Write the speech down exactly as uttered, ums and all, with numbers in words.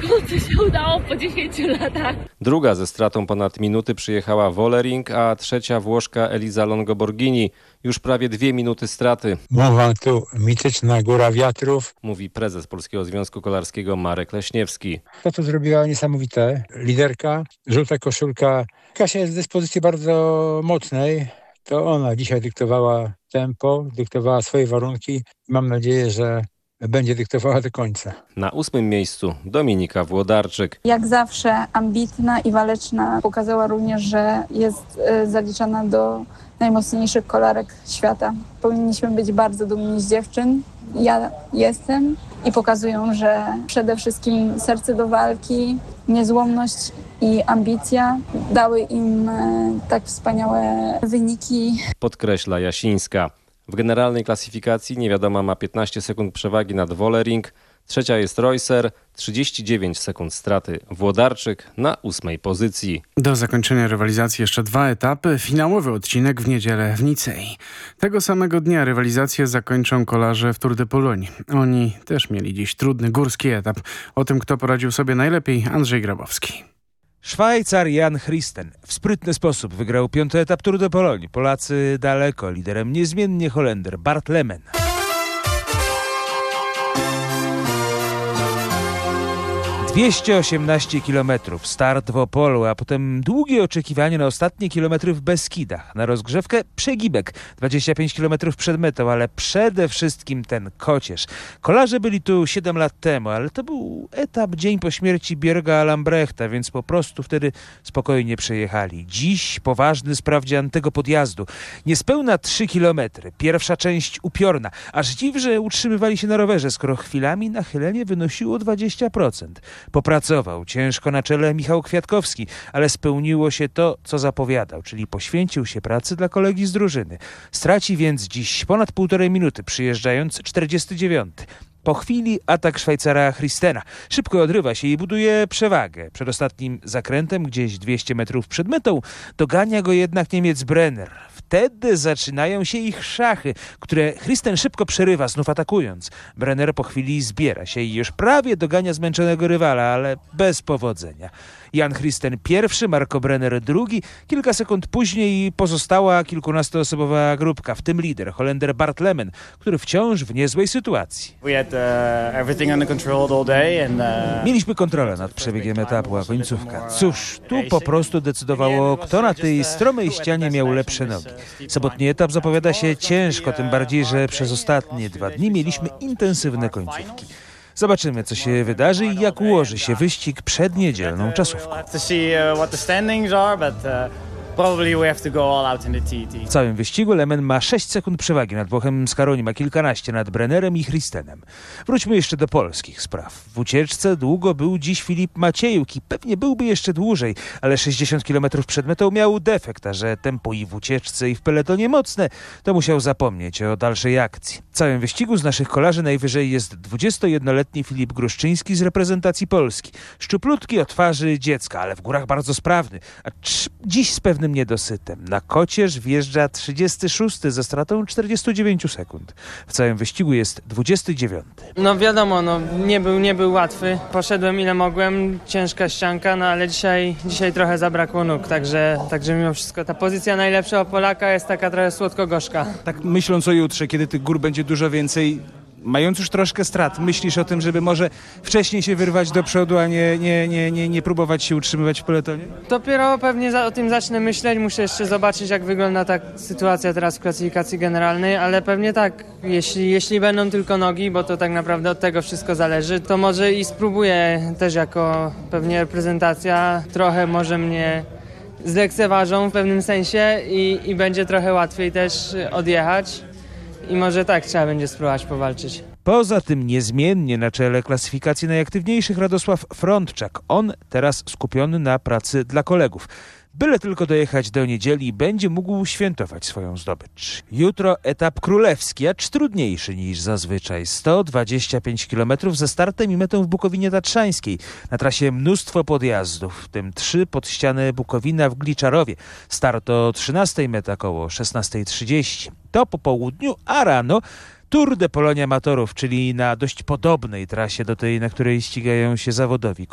końcu się udało po dziesięciu latach. Druga ze stratą ponad minuty przyjechała Vollering, a trzecia Włoszka Elisa Longoborghini. Już prawie dwie minuty straty. Mowa tu mityczna Góra Wiatrów. Mówi prezes Polskiego Związku Kolarskiego Marek Leśniewski. To, co zrobiła niesamowite. Liderka, żółta koszulka. Kasia jest w dyspozycji bardzo mocnej. To ona dzisiaj dyktowała tempo, dyktowała swoje warunki. Mam nadzieję, że będzie dyktowała do końca. Na ósmym miejscu Dominika Włodarczyk. Jak zawsze ambitna i waleczna. Pokazała również, że jest y, zaliczana do najmocniejszych kolarek świata. Powinniśmy być bardzo dumni z dziewczyn. Ja jestem i pokazują, że przede wszystkim serce do walki, niezłomność i ambicja dały im y, tak wspaniałe wyniki. Podkreśla Jasińska. W generalnej klasyfikacji niewiadoma ma piętnaście sekund przewagi nad Vollering. Trzecia jest Reusser, trzydzieści dziewięć sekund straty. Włodarczyk na ósmej pozycji. Do zakończenia rywalizacji jeszcze dwa etapy. Finałowy odcinek w niedzielę w Nicei. Tego samego dnia rywalizację zakończą kolarze w Tour de Pologne. Oni też mieli dziś trudny górski etap. O tym, kto poradził sobie najlepiej, Andrzej Grabowski. Szwajcar Jan Christen w sprytny sposób wygrał piąty etap Tour de Pologne. Polacy daleko, liderem niezmiennie Holender Bart Lemen. dwieście osiemnaście kilometrów, start w Opolu, a potem długie oczekiwanie na ostatnie kilometry w Beskidach. Na rozgrzewkę przegibek, dwadzieścia pięć kilometrów przed metą, ale przede wszystkim ten kocierz. Kolarze byli tu siedem lat temu, ale to był etap dzień po śmierci Björga Alambrechta, więc po prostu wtedy spokojnie przejechali. Dziś poważny sprawdzian tego podjazdu. Niespełna trzy kilometry, pierwsza część upiorna. Aż dziw, że utrzymywali się na rowerze, skoro chwilami nachylenie wynosiło dwadzieścia procent. Popracował ciężko na czele Michał Kwiatkowski, ale spełniło się to, co zapowiadał, czyli poświęcił się pracy dla kolegi z drużyny. Straci więc dziś ponad półtorej minuty, przyjeżdżając czterdziesty dziewiąty. Po chwili atak Szwajcara Christena. Szybko odrywa się i buduje przewagę. Przed ostatnim zakrętem, gdzieś dwieście metrów przed metą, dogania go jednak Niemiec Brenner. Wtedy zaczynają się ich szachy, które Christen szybko przerywa, znów atakując. Brenner po chwili zbiera się i już prawie dogania zmęczonego rywala, ale bez powodzenia. Jan Christen pierwszy, Marco Brenner drugi. Kilka sekund później pozostała kilkunastoosobowa grupka, w tym lider, Holender Bart Lemen, który wciąż w niezłej sytuacji. Mieliśmy kontrolę nad przebiegiem etapu, a końcówka. Cóż, tu po prostu decydowało, kto na tej stromej ścianie miał lepsze nogi. Sobotni etap zapowiada się ciężko, tym bardziej, że przez ostatnie dwa dni mieliśmy intensywne końcówki. Zobaczymy, co się wydarzy i jak ułoży się wyścig przed niedzielną czasówką. W całym wyścigu Lemen ma sześć sekund przewagi nad Włochem Scaroni, ma kilkanaście nad Brennerem i Christenem. Wróćmy jeszcze do polskich spraw. W ucieczce długo był dziś Filip Maciejuk i pewnie byłby jeszcze dłużej, ale sześćdziesiąt kilometrów przed metą miał defekt, a że tempo i w ucieczce i w peletonie mocne, to musiał zapomnieć o dalszej akcji. W całym wyścigu z naszych kolarzy najwyżej jest dwudziestojednoletni Filip Gruszczyński z reprezentacji Polski. Szczuplutki o twarzy dziecka, ale w górach bardzo sprawny, a trz- dziś z pewnym niedosytem. Na kocierz wjeżdża trzydziesty szósty ze stratą czterdziestu dziewięciu sekund. W całym wyścigu jest dwudziesty dziewiąty. No wiadomo, no, nie był, nie był łatwy. Poszedłem ile mogłem, ciężka ścianka, no ale dzisiaj, dzisiaj trochę zabrakło nóg, także, także mimo wszystko ta pozycja najlepsza Polaka jest taka trochę słodko-gorzka. Tak myśląc o jutrze, kiedy tych gór będzie dużo więcej, mając już troszkę strat, myślisz o tym, żeby może wcześniej się wyrwać do przodu, a nie, nie, nie, nie, nie próbować się utrzymywać w peletonie? Dopiero pewnie za, o tym zacznę myśleć, muszę jeszcze zobaczyć, jak wygląda ta sytuacja teraz w klasyfikacji generalnej, ale pewnie tak, jeśli, jeśli będą tylko nogi, bo to tak naprawdę od tego wszystko zależy, to może i spróbuję też jako pewnie reprezentacja, trochę może mnie zlekceważą w pewnym sensie i, i będzie trochę łatwiej też odjechać. I może tak trzeba będzie spróbować powalczyć. Poza tym niezmiennie na czele klasyfikacji najaktywniejszych Radosław Frądczak. On teraz skupiony na pracy dla kolegów. Byle tylko dojechać do niedzieli, będzie mógł świętować swoją zdobycz. Jutro etap królewski, acz trudniejszy niż zazwyczaj. sto dwadzieścia pięć kilometrów ze startem i metą w Bukowinie Tatrzańskiej. Na trasie mnóstwo podjazdów, w tym trzy pod ścianę Bukowina w Gliczarowie. Start o trzynastej, meta koło szesnastej trzydzieści. To po południu, a rano Tour de Pologne Amatorów, czyli na dość podobnej trasie do tej, na której ścigają się zawodowi